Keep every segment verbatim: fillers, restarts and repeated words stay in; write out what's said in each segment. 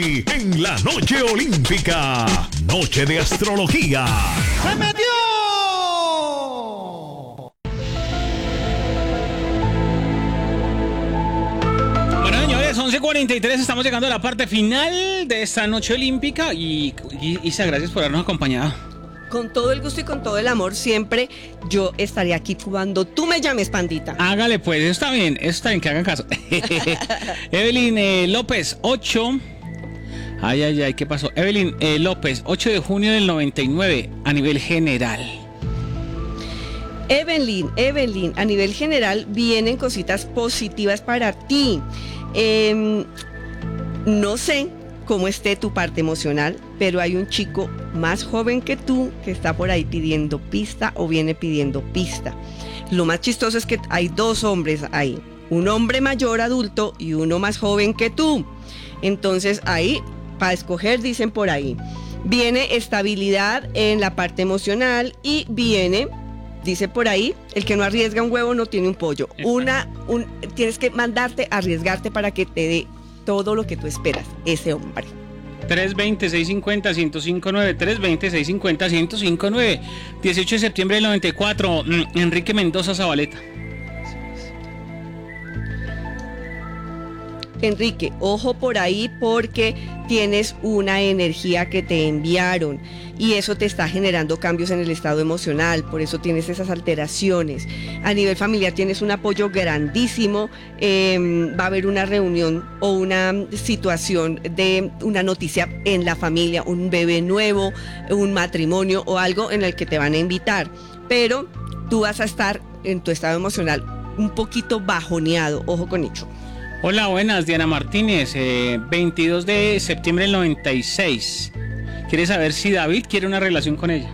Hoy en la Noche Olímpica, Noche de Astrología. ¡Se metió! Bueno, señores, once cuarenta y tres, estamos llegando a la parte final de esta Noche Olímpica y, y Isa, gracias por habernos acompañado. Con todo el gusto y con todo el amor, siempre yo estaré aquí cuando tú me llames, pandita. Hágale pues, eso está bien, eso está bien, que hagan caso. Evelyn eh, López, ocho. Ay, ay, ay, ¿qué pasó? Evelyn eh, López, ocho de junio del noventa y nueve, a nivel general. Evelyn, Evelyn, a nivel general vienen cositas positivas para ti. Eh, no sé cómo esté tu parte emocional, pero hay un chico más joven que tú que está por ahí pidiendo pista o viene pidiendo pista. Lo más chistoso es que hay dos hombres ahí, un hombre mayor adulto y uno más joven que tú. Entonces ahí, para escoger, dicen por ahí, viene estabilidad en la parte emocional y viene, dice por ahí, el que no arriesga un huevo no tiene un pollo. Una, un, tienes que mandarte, arriesgarte para que te dé todo lo que tú esperas, ese hombre. tres veinte, seiscientos cincuenta, ciento cinco nueve, tres veinte, seiscientos cincuenta, ciento cinco nueve, dieciocho de septiembre del noventa y cuatro, Enrique Mendoza Zabaleta. Enrique, ojo por ahí porque tienes una energía que te enviaron y eso te está generando cambios en el estado emocional, por eso tienes esas alteraciones. A nivel familiar tienes un apoyo grandísimo, eh, va a haber una reunión o una situación de una noticia en la familia, un bebé nuevo, un matrimonio o algo en el que te van a invitar, pero tú vas a estar en tu estado emocional un poquito bajoneado, ojo con ello. Hola, buenas, Diana Martínez, eh, veintidós de septiembre del noventa y seis. ¿Quiere saber si David quiere una relación con ella?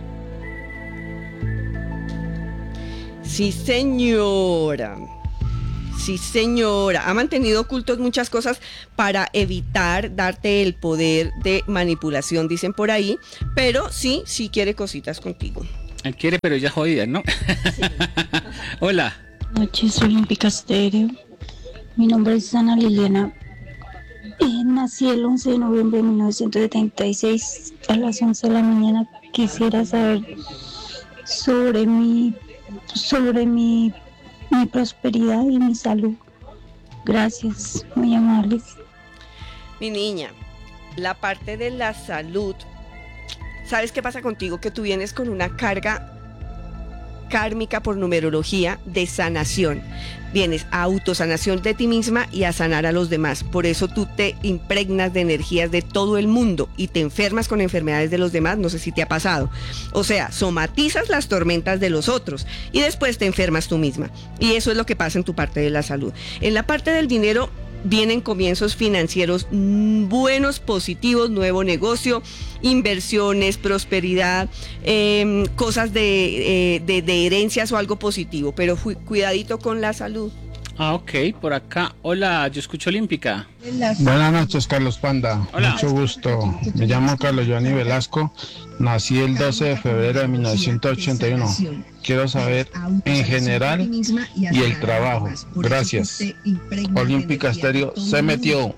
Sí, señora. Sí, señora. Ha mantenido ocultos muchas cosas para evitar darte el poder de manipulación, dicen por ahí, pero sí, sí quiere cositas contigo. Él quiere, pero ella jodida, ¿no? Sí. Hola. Noches Olímpicas Estéreo. Mi nombre es Ana Liliana. Eh, nací el once de noviembre de mil novecientos setenta y seis a las once de la mañana. Quisiera saber sobre mi, sobre mi, mi prosperidad y mi salud. Gracias, muy amables. Mi niña, la parte de la salud, ¿sabes qué pasa contigo? Que tú vienes con una carga kármica por numerología de sanación. Vienes a autosanación de ti misma y a sanar a los demás. Por eso tú te impregnas de energías de todo el mundo y te enfermas con enfermedades de los demás. No sé si te ha pasado. O sea, somatizas las tormentas de los otros y después te enfermas tú misma. Y eso es lo que pasa en tu parte de la salud. En la parte del dinero vienen comienzos financieros buenos, positivos, nuevo negocio, inversiones, prosperidad, eh, cosas de, eh, de, de herencias o algo positivo, pero cuidadito con la salud. Ah, ok, por acá. Hola, yo escucho Olímpica. Buenas noches, Carlos Panda. Hola. Mucho gusto. Me llamo Carlos Giovanni Velasco. Nací el doce de febrero de mil novecientos ochenta y uno. Quiero saber en general y el trabajo. Gracias. Olímpica Estéreo se metió.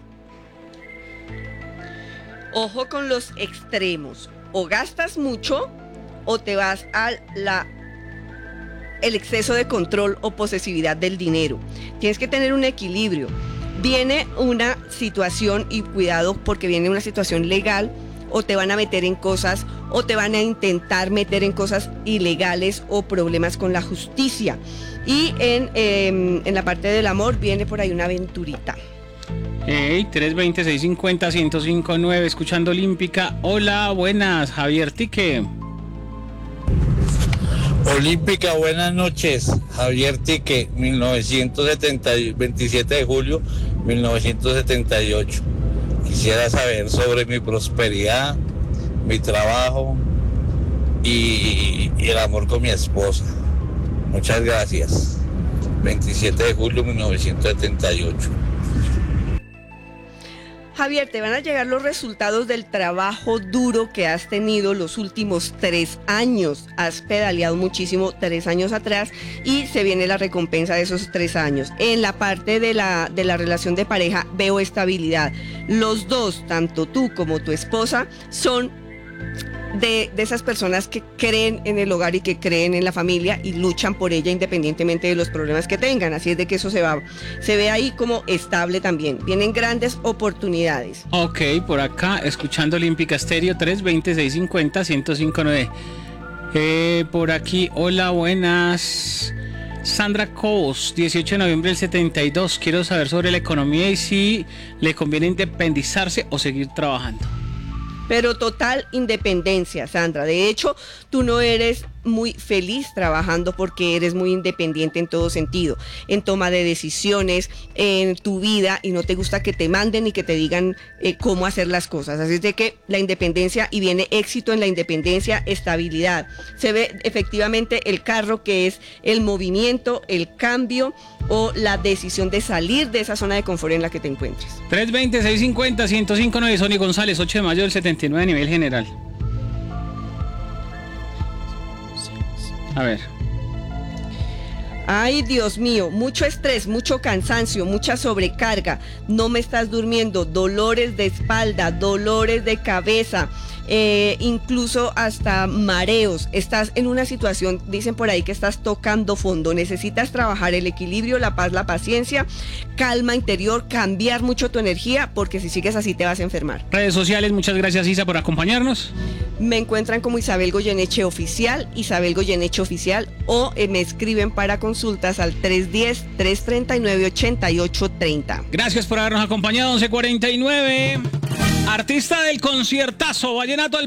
Ojo con los extremos. O gastas mucho o te vas a la el exceso de control o posesividad del dinero. Tienes que tener un equilibrio. Viene una situación y cuidado porque viene una situación legal o te van a meter en cosas o te van a intentar meter en cosas ilegales o problemas con la justicia. Y en, eh, en la parte del amor viene por ahí una aventurita. Hey, tres veinte, seiscientos cincuenta, ciento cinco nueve, escuchando Olímpica. Hola, buenas, Javier Tique. Olímpica, buenas noches. Javier Tique, mil novecientos setenta, veintisiete de julio mil novecientos setenta y ocho. Quisiera saber sobre mi prosperidad, mi trabajo y, y el amor con mi esposa. Muchas gracias. veintisiete de julio mil novecientos setenta y ocho. Javier, te van a llegar los resultados del trabajo duro que has tenido los últimos tres años. Has pedaleado muchísimo tres años atrás y se viene la recompensa de esos tres años. En la parte de la, de la relación de pareja veo estabilidad. Los dos, tanto tú como tu esposa, son De, de esas personas que creen en el hogar y que creen en la familia y luchan por ella independientemente de los problemas que tengan. Así es de que eso se va, se ve ahí como estable también. Vienen grandes oportunidades. Ok, por acá, escuchando Olímpica Estéreo tres veinte, seiscientos cincuenta, ciento cinco nueve. Eh, por aquí, hola, buenas. Sandra Cobos, dieciocho de noviembre del setenta y dos. Quiero saber sobre la economía y si le conviene independizarse o seguir trabajando. Pero total independencia, Sandra. De hecho, tú no eres muy feliz trabajando porque eres muy independiente en todo sentido, en toma de decisiones, en tu vida, y no te gusta que te manden y que te digan eh, cómo hacer las cosas. Así es de que la independencia, y viene éxito en la independencia, estabilidad. Se ve efectivamente el carro, que es el movimiento, el cambio o la decisión de salir de esa zona de confort en la que te encuentres. tres veinte, seiscientos cincuenta, ciento cinco nueve. Sonny González, ocho de mayo del setenta y nueve a nivel general. A ver. Ay, Dios mío, mucho estrés, mucho cansancio, mucha sobrecarga, no me estás durmiendo, dolores de espalda, dolores de cabeza, eh, incluso hasta mareos. Estás en una situación, dicen por ahí que estás tocando fondo. Necesitas trabajar el equilibrio, la paz, la paciencia, calma interior, cambiar mucho tu energía, porque si sigues así te vas a enfermar. Redes sociales, muchas gracias, Isa, por acompañarnos. Me encuentran como Isabel Goyeneche Oficial, Isabel Goyeneche Oficial, o eh, me escriben para consultas al tres uno cero, tres tres nueve, ocho ocho tres cero. Gracias por habernos acompañado. once cuarenta y nueve. Artista del conciertazo, Vallenato al